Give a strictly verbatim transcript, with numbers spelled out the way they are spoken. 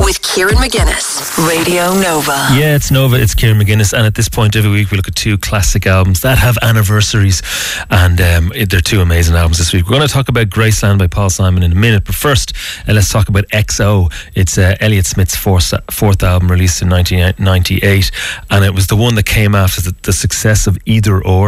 with Kieran McGuinness. Radio Nova. Yeah, it's Nova, it's Kieran McGuinness, and at this point every week we look at two classic albums that have anniversaries, and um, they're two amazing albums this week. We're going to talk about Graceland by Paul Simon in a minute, but first uh, let's talk about X O. It's uh, Elliott Smith's fourth, fourth album, released in nineteen ninety-eight, and it was the one that came after the, the success of Either Or.